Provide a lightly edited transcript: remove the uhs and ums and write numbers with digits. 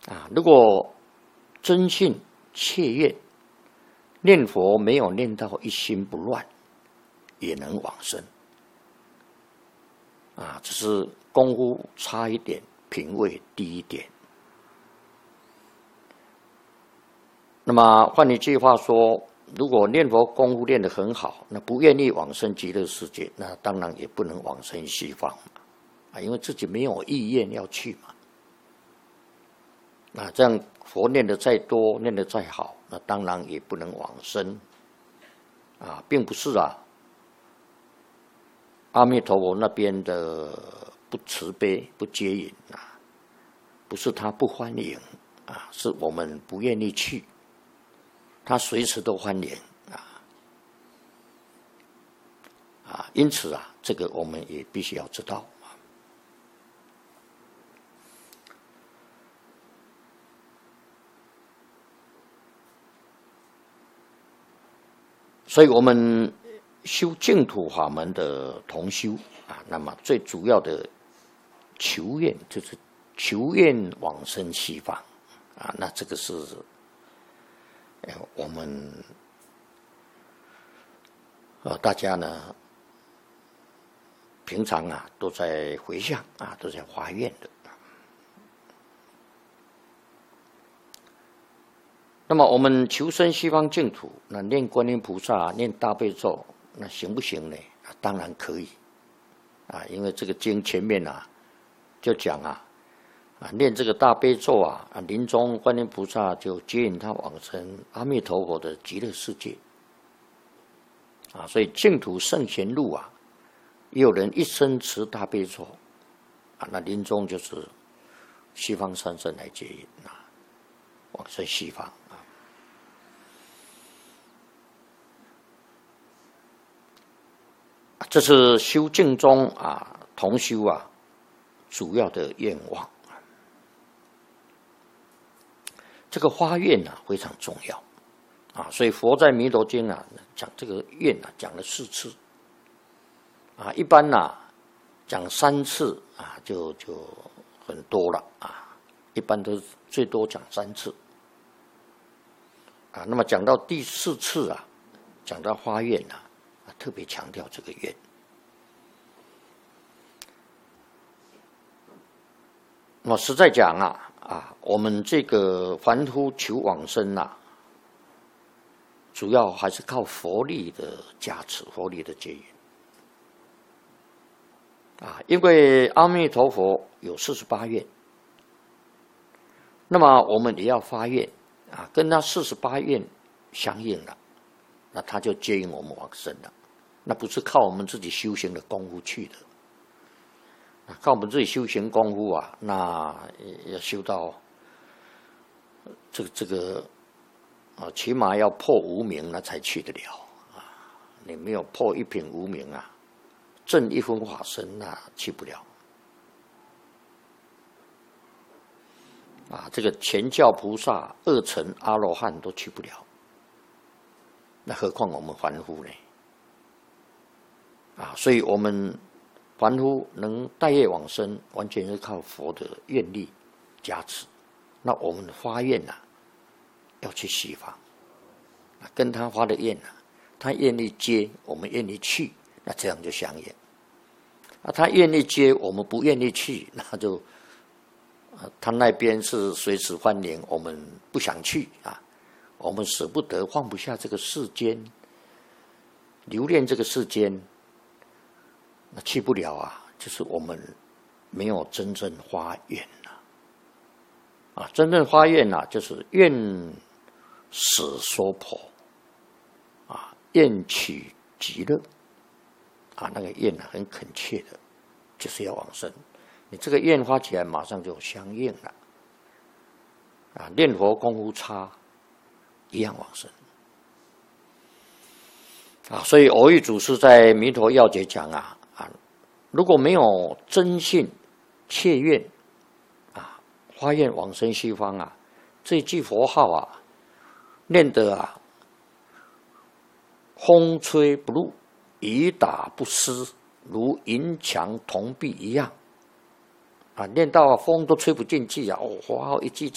如果真信切愿，念佛没有念到一心不乱，也能往生。只是功夫差一点，品位低一点。那么换一句话说，如果念佛功夫练得很好，那不愿意往生极乐世界，那当然也不能往生西方嘛，因为自己没有意愿要去嘛。这样佛念得再多，念得再好，那当然也不能往生。并不是阿弥陀佛那边的不慈悲、不接引不是他不欢迎是我们不愿意去。他随时都欢迎因此这个我们也必须要知道。所以我们修净土法门的同修那么最主要的求愿就是求愿往生西方那这个是我们大家呢平常都在回向都在发愿的。那么我们求生西方净土，那念观音菩萨、念大悲咒，那行不行呢？当然可以因为这个经前面就讲念这个大悲咒临终观音菩萨就接引他往生阿弥陀佛的极乐世界所以净土圣贤录也有人一生持大悲咒那临终就是西方三圣来接引往生西方这是修净宗同修主要的愿望。这个发愿非常重要所以佛在弥陀经讲这个愿讲了4次一般讲3次就很多了一般都最多讲3次那么讲到第4次讲到发愿特别强调这个愿。那么实在讲我们这个凡夫求往生主要还是靠佛力的加持，佛力的接引因为阿弥陀佛有48愿，那么我们也要发愿跟他48愿相应了，那他就接引我们往生了。那不是靠我们自己修行的功夫去的，靠我们自己修行功夫那要修到这个起码要破无明那才去得了你没有破一品无明证一分法身那去不了这个前教菩萨2乘阿罗汉都去不了，那何况我们凡夫呢？所以我们凡夫能带业往生，完全是靠佛的愿力加持。那我们发愿要去西方，跟他发的愿他愿意接，我们愿意去，那这样就相应。他愿意接，我们不愿意去，那就他那边是随时欢迎，我们不想去我们舍不得，放不下这个世间，留恋这个世间，那去不了就是我们没有真正发愿真正发愿就是愿死娑婆愿取极乐那个愿很恳切的，就是要往生。你这个愿发起来，马上就相应了念佛功夫差，一样往生所以偶遇祖师在《弥陀要解》讲如果没有真信切愿发愿往生西方这句佛号念得风吹不入，雨打不湿，如银墙铜壁一样念到风都吹不进去佛号一句